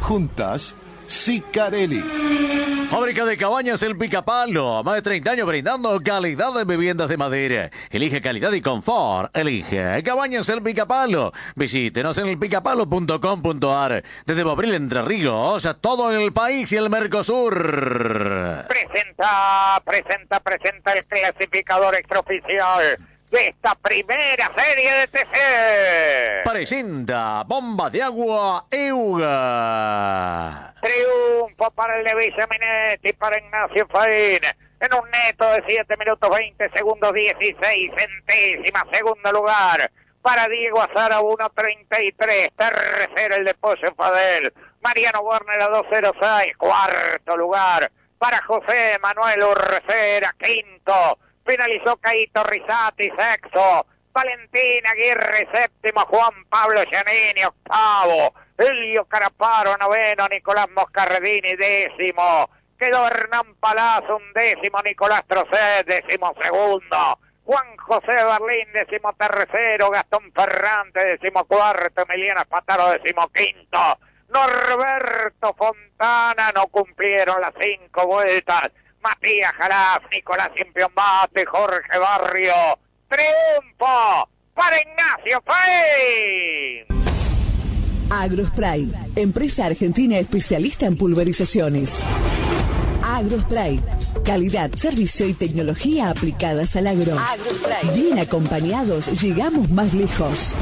Juntas, Sicarelli. Fábrica de Cabañas El Picapalo. Más de 30 años brindando calidad de viviendas de madera. Elige calidad y confort. Elige Cabañas El Picapalo. Visítenos en elpicapalo.com.ar. Desde Bobril, Entre Ríos, a todo el país y el Mercosur. Presenta el clasificador extraoficial de esta primera serie de TC. Presenta Bomba de Agua Euga. Triunfo para el de Villaminetti, para Ignacio Faín, en un neto de 7 minutos 20 segundos 16 centésimas. Segundo lugar para Diego Azara, 1.33. Tercero el de Pollo Fadel. Mariano Werner a 2.06. Cuarto lugar para José Manuel Urcera. Quinto finalizó Caito Risati. Sexto Valentín Aguirre. Séptimo Juan Pablo Giannini. Octavo Elio Caraparo. Noveno Nicolás Moscardini. Décimo quedó Hernán Palazzo. Undécimo Nicolás Trocet. Décimo segundo Juan José Berlín. Décimo tercero Gastón Ferrante. Décimo cuarto Emiliano Espataro. Décimo quinto Norberto Fontana. No cumplieron las 5 vueltas Matías Jalás, Nicolás Impiombate, Jorge Barrio. Triunfo para Ignacio Faín. Agrospray, empresa argentina especialista en pulverizaciones. Agrospray, calidad, servicio y tecnología aplicadas al agro. Agrospray, bien acompañados llegamos más lejos.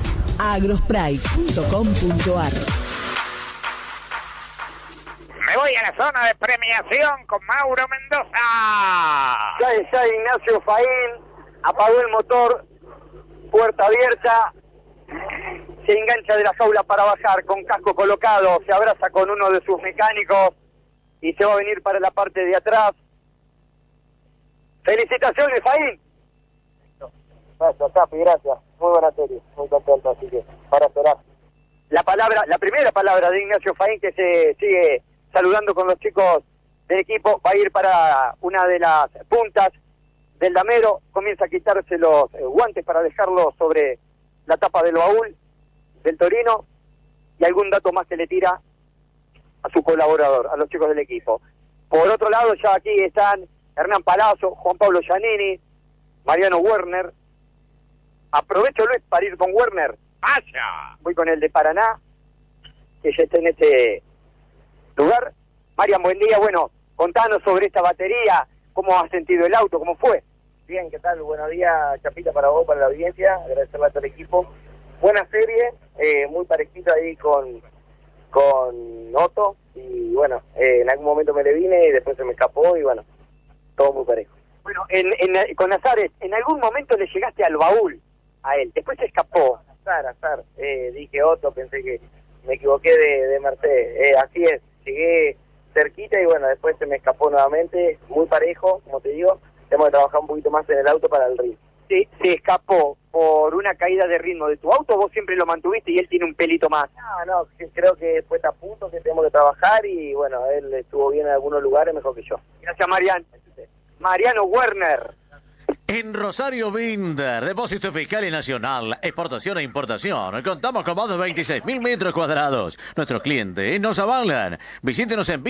agrospray.com.ar. Me voy a la zona de premiación con Mauro Mendoza. Ya está Ignacio Faín, apagó el motor, puerta abierta, se engancha de la jaula para bajar con casco colocado, se abraza con uno de sus mecánicos y se va a venir para la parte de atrás. ¡Felicitaciones, Faín! Gracias, Capi, gracias. Muy buena serie, muy contento, así que para esperar. La primera palabra de Ignacio Faín, que se sigue saludando con los chicos del equipo, va a ir para una de las puntas del damero, comienza a quitarse los guantes para dejarlos sobre la tapa del baúl del Torino y algún dato más que le tira a su colaborador, a los chicos del equipo. Por otro lado, ya aquí están Hernán Palazzo, Juan Pablo Giannini, Mariano Werner. Aprovecho, Luis, para ir con Werner. ¡Vaya! Voy con el de Paraná, que ya está en este lugar. Marian, buen día. Bueno, contanos sobre esta batería, cómo has sentido el auto, cómo fue. Bien, ¿qué tal? Buenos días, Chapita, para vos, para la audiencia. Agradecerle a todo el equipo. Buena serie, muy parejita ahí con Otto. Y bueno, en algún momento me le vine y después se me escapó y bueno, todo muy parejo. Bueno, con Azares, en algún momento le llegaste al baúl a él, después se escapó. Azar. Dije Otto, pensé que me equivoqué de Mercedes. Así es, llegué cerquita y bueno, después se me escapó nuevamente, muy parejo, como te digo. Tenemos que trabajar un poquito más en el auto para el ritmo. Sí, se escapó por una caída de ritmo de tu auto, vos siempre lo mantuviste y él tiene un pelito más. No, creo que fue a punto que tenemos que trabajar y bueno, él estuvo bien en algunos lugares, mejor que yo. Gracias, Marian. Mariano Werner. En Rosario Binder, depósito fiscal y nacional, exportación e importación. Contamos con más de 26.000 metros cuadrados. Nuestros clientes nos avalan. Visítenos en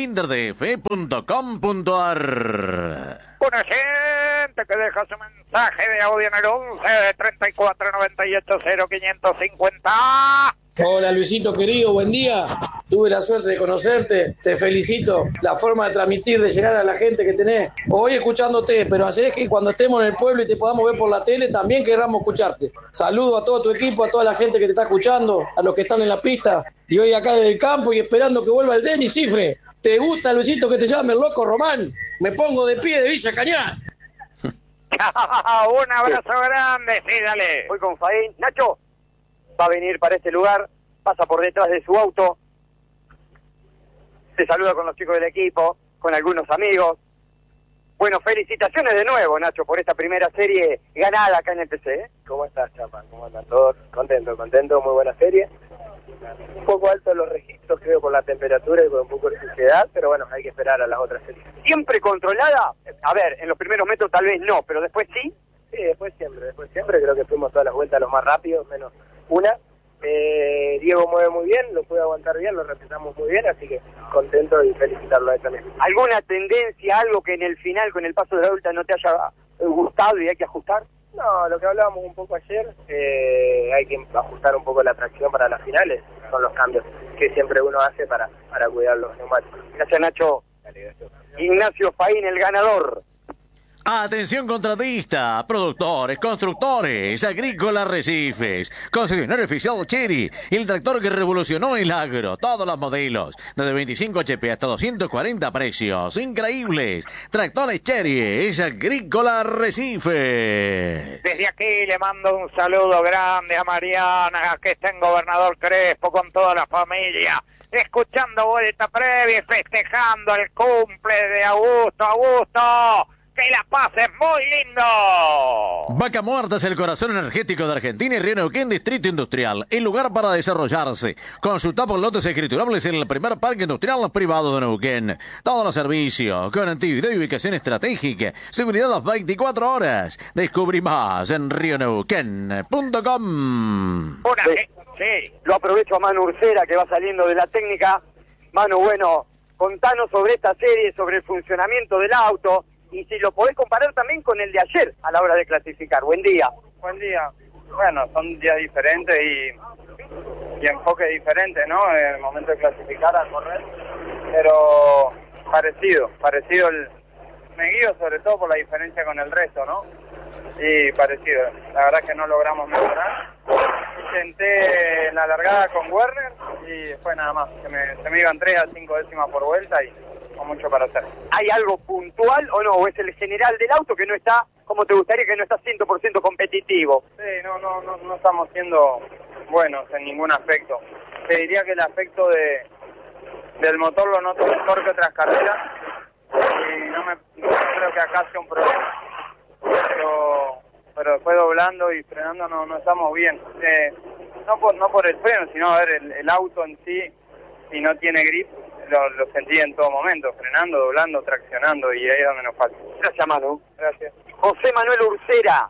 binderdf.com.ar. Un oyente que deja su mensaje de audio en el 11 de 34 98 0550. Hola Luisito querido, buen día. Tuve la suerte de conocerte, te felicito. La forma de transmitir, de llegar a la gente que tenés. Hoy escuchándote, pero hacés que cuando estemos en el pueblo y te podamos ver por la tele, también querramos escucharte. Saludo a todo tu equipo, a toda la gente que te está escuchando, a los que están en la pista. Y hoy acá desde el campo y esperando que vuelva el Denis Cifre. ¿Te gusta, Luisito, que te llame el loco Román? Me pongo de pie de Villa Cañar. Un abrazo grande, sí, dale. Voy con Faín. Nacho va a venir para este lugar, pasa por detrás de su auto, se saluda con los chicos del equipo, con algunos amigos. Bueno, felicitaciones de nuevo, Nacho, por esta primera serie ganada acá en el PC, ¿eh? ¿Cómo estás, Chapa? ¿Cómo andan todos? Contento, muy buena serie. Un poco alto los registros, creo, por la temperatura y con un poco de suciedad, pero bueno, hay que esperar a las otras series. ¿Siempre controlada? A ver, en los primeros metros tal vez no, pero después sí. Sí, después siempre, creo que fuimos todas las vueltas lo más rápido, menos una, Diego mueve muy bien, lo puede aguantar bien, lo respetamos muy bien, así que contento y felicitarlo a él también. ¿Alguna tendencia, algo que en el final, con el paso de la adulta, no te haya gustado y hay que ajustar? No, lo que hablábamos un poco ayer, hay que ajustar un poco la tracción para las finales, son los cambios que siempre uno hace para cuidar los neumáticos. Gracias, Nacho. Ignacio Faín, el ganador. Atención contratista, productores, constructores, agrícolas Arrecifes, concesionario oficial Chery, el tractor que revolucionó el agro, todos los modelos, desde 25 HP hasta 240 precios, increíbles. Tractores Chery, es agrícola Arrecifes. Desde aquí le mando un saludo grande a Mariana, que está en Gobernador Crespo con toda la familia, escuchando Vuelta Previa y festejando el cumple de Augusto. Augusto, que la pases muy lindo. Vaca Muerta es el corazón energético de Argentina y Río Neuquén Distrito Industrial, el lugar para desarrollarse. Consulta por lotes escriturables en el primer parque industrial privado de Neuquén. Todos los servicios, con antigüedad y ubicación estratégica, seguridad las 24 horas. Descubrí más en rioneuquén.com. Sí. Lo aprovecho a Manu Ursera, que va saliendo de la técnica. Manu, bueno, contanos sobre esta serie, sobre el funcionamiento del auto, y si lo podés comparar también con el de ayer a la hora de clasificar. Buen día. Buen día. Bueno, son días diferentes y enfoques diferentes, ¿no? En el momento de clasificar al correr, pero parecido me guío sobre todo por la diferencia con el resto, ¿no? Y parecido. La verdad que no logramos mejorar. Intenté en la largada con Werner y después nada más. Se me iban 3 a 5 décimas por vuelta y con mucho para hacer. ¿Hay algo puntual o no? ¿O es el general del auto que no está, como te gustaría, que no está 100% competitivo? Sí, no estamos siendo buenos en ningún aspecto. Te diría que el aspecto del motor lo noto mejor que otras carreras y no creo que acá sea un problema. Pero después doblando y frenando no estamos bien. No por el freno, sino a ver el auto en sí, si no tiene grip, lo sentí en todo momento, frenando, doblando, traccionando, y ahí es donde nos falta. Gracias, Manu. Gracias. José Manuel Ursera.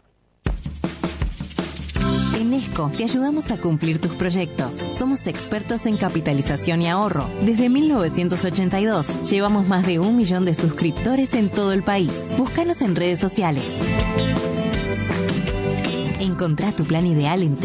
En ESCO te ayudamos a cumplir tus proyectos. Somos expertos en capitalización y ahorro. Desde 1982 llevamos más de 1 millón de suscriptores en todo el país. Búscanos en redes sociales. Encontrá tu plan ideal en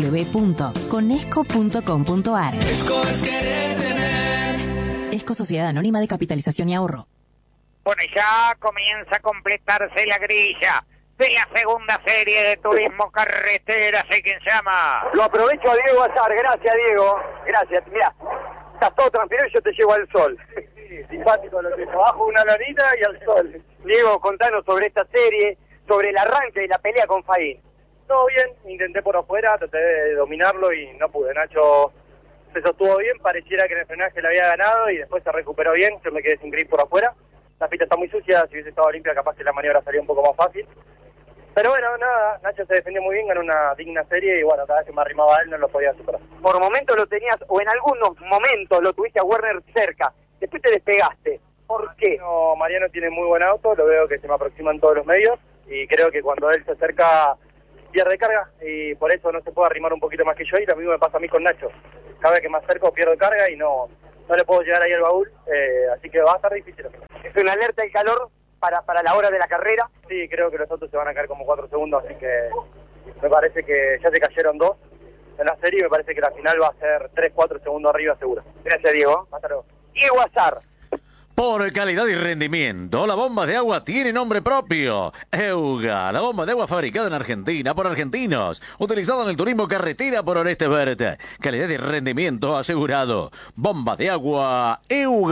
www.conesco.com.ar. ESCO es querer tener. ESCO Sociedad Anónima de Capitalización y Ahorro. Bueno, y ya comienza a completarse la grilla de la segunda serie de turismo carretera, sé quién llama. Lo aprovecho a Diego Azar. Gracias, Diego. Gracias. Mira, estás todo tranquilo y yo te llevo al sol. Sí, simpático lo que trabajo, una lorita y al sol. Diego, contanos sobre esta serie, sobre el arranque y la pelea con Faín. Todo bien, intenté por afuera, traté de dominarlo y no pude. Nacho se sostuvo bien, pareciera que en el frenaje le había ganado y después se recuperó bien, yo me quedé sin grip por afuera. La pista está muy sucia, si hubiese estado limpia capaz que la maniobra salía un poco más fácil. Pero bueno, nada, Nacho se defendió muy bien, ganó una digna serie y bueno, cada vez que me arrimaba a él no lo podía superar. Por momentos lo tenías, o en algunos momentos lo tuviste a Werner cerca, después te despegaste. ¿Por qué? No, Mariano tiene muy buen auto, lo veo que se me aproxima en todos los medios y creo que cuando él se acerca pierde carga y por eso no se puede arrimar un poquito más que yo y lo mismo me pasa a mí con Nacho. Cada vez que me acerco pierdo carga y no le puedo llegar ahí al baúl, así que va a estar difícil. ¿Es una alerta el calor para la hora de la carrera? Sí, creo que los autos se van a caer como 4 segundos, así que me parece que ya se cayeron 2 en la serie y me parece que la final va a ser 3-4 segundos arriba seguro. Gracias, Diego. Hasta luego. Diego Azar. Por calidad y rendimiento, la bomba de agua tiene nombre propio. Euga, la bomba de agua fabricada en Argentina por argentinos, utilizada en el turismo carretera por Oreste Verde. Calidad y rendimiento asegurado. Bomba de agua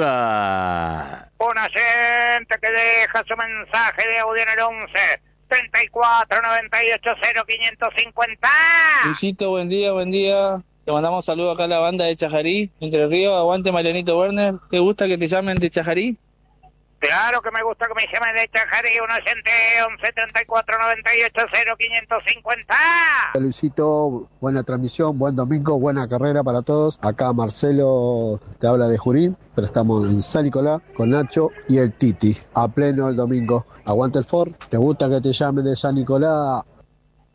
Euga. Una gente que deja su mensaje de audio en el 11 34 98 0550. Luisito, buen día. Te mandamos saludos acá a la banda de Chajarí, Entre Ríos. Aguante Marianito Werner. ¿Te gusta que te llamen de Chajarí? Claro que me gusta que me llamen de Chajarí. Un oyente 11 34 98 0550. Luisito, buena transmisión, buen domingo, buena carrera para todos. Acá Marcelo te habla de Jurín, pero estamos en San Nicolás con Nacho y el Titi. A pleno el domingo. Aguante el Ford. ¿Te gusta que te llamen de San Nicolás?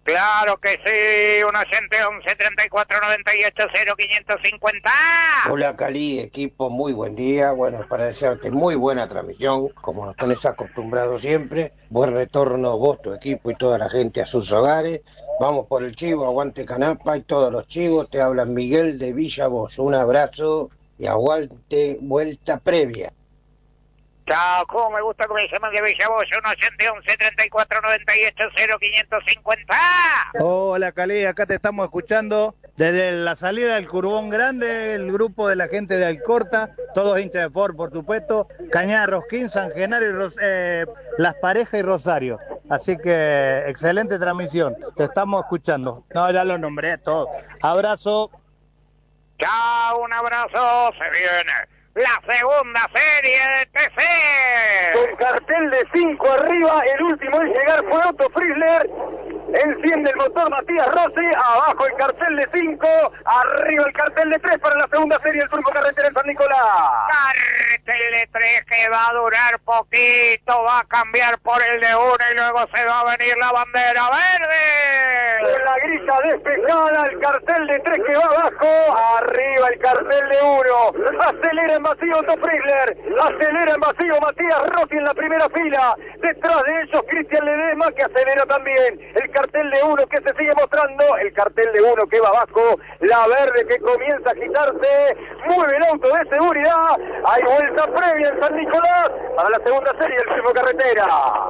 Claro que sí, un oyente 11 34 98 0550. Hola Cali, equipo, muy buen día. Bueno, para desearte muy buena transmisión, como nos tenés acostumbrados siempre. Buen retorno vos, tu equipo y toda la gente a sus hogares. Vamos por el chivo, aguante Canapa y todos los chivos. Te habla Miguel de Villa Voz. Un abrazo y aguante vuelta previa. Chao, cómo me gusta que me llaman de Villaboyo, un oyente 11 34 98 0550. Hola Cali, acá te estamos escuchando desde la salida del Curbón Grande, el grupo de la gente de Alcorta, todos hinchas de Ford, por supuesto, Cañada, Rosquín, San Genaro, Las Parejas y Rosario. Así que excelente transmisión, te estamos escuchando. No, ya lo nombré todo. Abrazo. Chao, un abrazo, se viene la segunda serie de TC. Con cartel de 5 arriba, el último en llegar fue Otto Frizzler. Enciende el motor Matías Rossi, abajo el cartel de 5, arriba el cartel de 3 para la segunda serie del Turbo Carretera en San Nicolás. Cartel de 3 que va a durar poquito, va a cambiar por el de 1 y luego se va a venir la bandera verde. Con la grilla despejada, el cartel de 3 que va abajo, arriba el cartel de 1. Acelera en vacío Otto Frizzler, acelera en vacío Matías Rossi en la primera fila. Detrás de ellos Cristian Ledesma que acelera también. El cartel de 1 que se sigue mostrando, el cartel de 1 que va abajo, la verde que comienza a agitarse, mueve el auto de seguridad, hay vuelta previa en San Nicolás para la segunda serie del Turbo Carretera.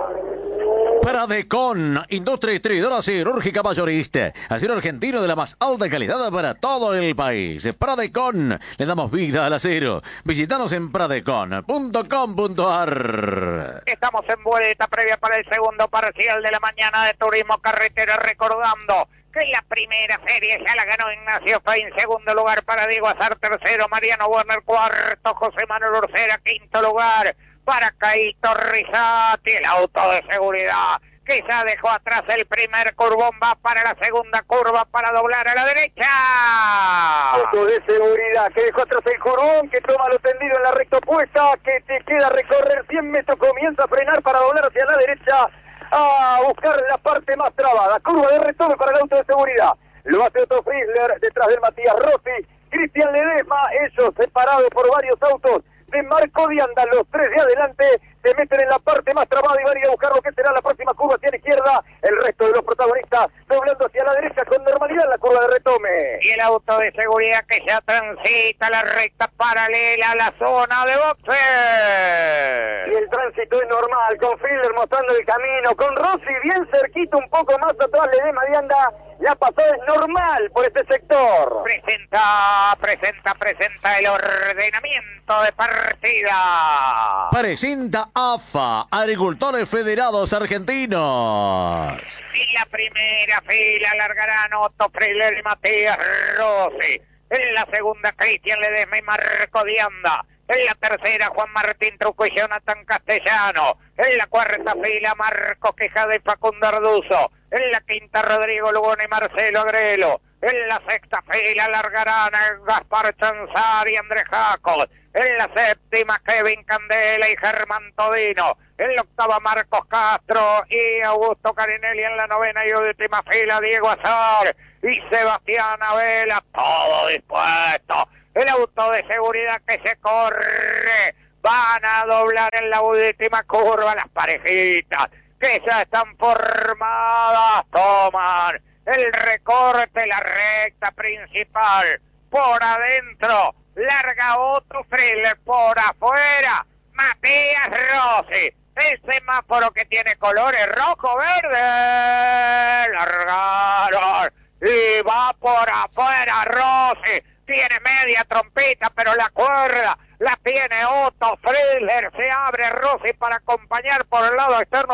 Pradecon, industria distribuidora cirúrgica mayorista, acero argentino de la más alta calidad para todo el país. Pradecon, le damos vida al acero. Visítanos en pradecon.com.ar. Estamos en vuelta previa para el segundo parcial de la mañana de Turismo Carretera, recordando que la primera serie ya la ganó Ignacio Fein, segundo lugar para Diego Azar, tercero Mariano Werner, cuarto José Manuel Orcera, quinto lugar para Caito Rizati, el auto de seguridad que ya dejó atrás el primer curvón, va para la segunda curva para doblar a la derecha. Auto de seguridad que dejó atrás el curvón, que toma lo tendido en la recta opuesta, que te queda recorrer 100 metros, comienza a frenar para doblar hacia la derecha, a buscar la parte más trabada, curva de retorno para el auto de seguridad. Lo hace Otto Frizzler, detrás del Matías Rossi, Cristian Ledesma, ellos separados por varios autos de Marco Dianda, los tres de adelante se meten en la parte más trabada y van a ir a buscar lo que será la próxima curva hacia la izquierda. El resto de los protagonistas doblando hacia la derecha con normalidad la curva de retome. Y el auto de seguridad que ya transita la recta paralela a la zona de boxe. Y el tránsito es normal, con Frizzler mostrando el camino, con Rossi bien cerquita, un poco más atrás de Dianda. La pasada es normal por este sector. Presenta el ordenamiento de partida. Presenta AFA, Agricultores Federados Argentinos. En la primera fila largarán Otto Frizzler y Matías Rossi. En la segunda Cristian Ledesma y Marco Dianda. En la tercera Juan Martín Truco y Jonathan Castellano. En la cuarta fila Marcos Quijada y Facundo Arduzo. En la quinta Rodrigo Lugón y Marcelo Agrelo. En la sexta fila largarán Gaspar Chanzar y Andrés Jacos. En la séptima Kevin Candela y Germán Todino. En la octava Marcos Castro y Augusto Carinelli. En la novena y última fila Diego Azar y Sebastián Abela. Todo dispuesto. El auto de seguridad que se corre. Van a doblar en la última curva las parejitas que ya están formadas. Toman el recorte, la recta principal. Por adentro, larga Otto Frizzler. Por afuera, Matías Rossi. El semáforo que tiene colores rojo-verde. Largaron. Y va por afuera Rossi. Tiene media trompeta, pero la cuerda la tiene Otto Frizzler. Se abre Rossi para acompañar por el lado externo